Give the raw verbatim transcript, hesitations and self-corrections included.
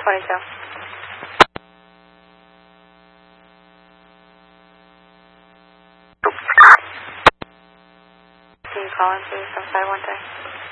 twenty-two. Can you call in, please, on five one three?